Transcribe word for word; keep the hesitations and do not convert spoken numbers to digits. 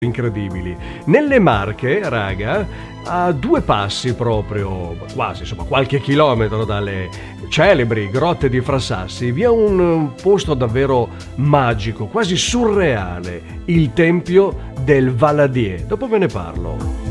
incredibili. Nelle Marche, raga, a due passi proprio, quasi, insomma, qualche chilometro dalle celebri grotte di Frassassi, vi è un posto davvero magico, quasi surreale, il Tempio del Valadier. Dopo ve ne parlo.